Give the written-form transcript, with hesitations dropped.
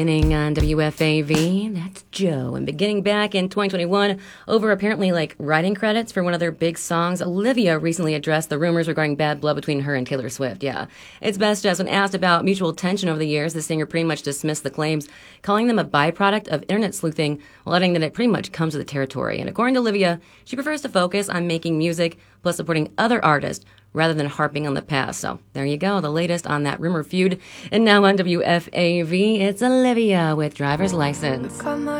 Beginning on WFAV, that's Joe. And beginning back in 2021, over apparently writing credits for one of their big songs, Olivia recently addressed the rumors regarding bad blood between her and Taylor Swift. Yeah, it's best just when asked about mutual tension over the years, the singer pretty much dismissed the claims, calling them a byproduct of internet sleuthing, while adding that it pretty much comes with the territory. And according to Olivia, she prefers to focus on making music plus supporting other artists rather than harping on the past. So there you go, the latest on that rumor feud. And now on WFAV, it's Olivia with Driver's License.